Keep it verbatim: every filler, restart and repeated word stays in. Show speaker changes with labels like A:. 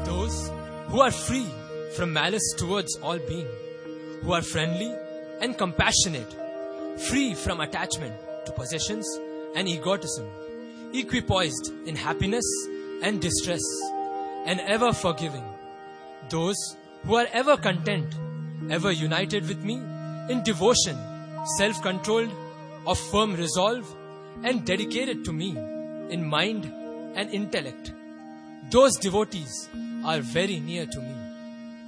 A: those who are free from malice towards all being, who are friendly and compassionate, free from attachment to possessions and egotism, equipoised in happiness and distress, and ever forgiving. Those who are ever content, ever united with me in devotion, self-controlled, of firm resolve, and dedicated to me in mind and intellect. Those devotees are very near to me.